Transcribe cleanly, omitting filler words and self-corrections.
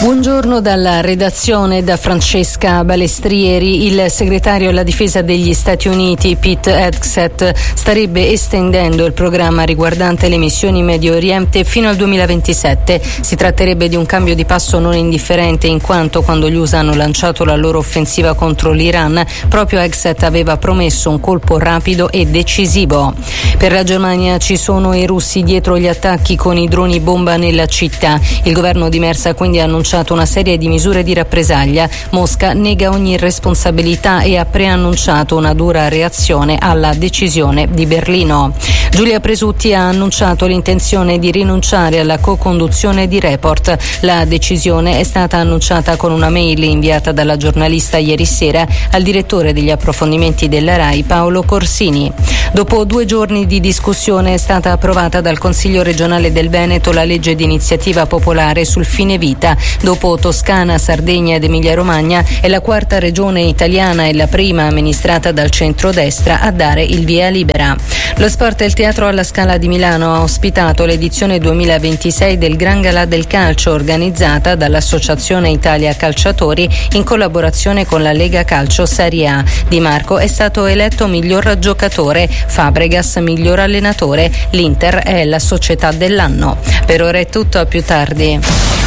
Buongiorno dalla redazione, da Francesca Balestrieri. Il segretario alla difesa degli Stati Uniti, Pete Hegseth, starebbe estendendo il programma riguardante le missioni in Medio Oriente fino al 2027. Si tratterebbe di un cambio di passo non indifferente, in quanto quando gli USA hanno lanciato la loro offensiva contro l'Iran, proprio Hegseth aveva promesso un colpo rapido e decisivo. Per la Germania ci sono i russi dietro gli attacchi con i droni bomba nella città. Il governo di Merz ha quindi annunciato una serie di misure di rappresaglia. Mosca nega ogni responsabilità e ha preannunciato una dura reazione alla decisione di Berlino. Giulia Presutti ha annunciato l'intenzione di rinunciare alla co-conduzione di Report. La decisione è stata annunciata con una mail inviata dalla giornalista ieri sera al direttore degli approfondimenti della RAI, Paolo Corsini. Dopo 2 giorni di discussione è stata approvata dal Consiglio regionale del Veneto la legge di iniziativa popolare sul fine vita. Dopo Toscana, Sardegna ed Emilia-Romagna è la 4ª regione italiana e la prima amministrata dal centrodestra a dare il via libera. Lo sport e il teatro alla Scala di Milano ha ospitato l'edizione 2026 del Gran Galà del Calcio, organizzata dall'Associazione Italia Calciatori in collaborazione con la Lega Calcio Serie A. Di Marco è stato eletto miglior giocatore, Fabregas miglior allenatore, l'Inter è la società dell'anno. Per ora è tutto, a più tardi.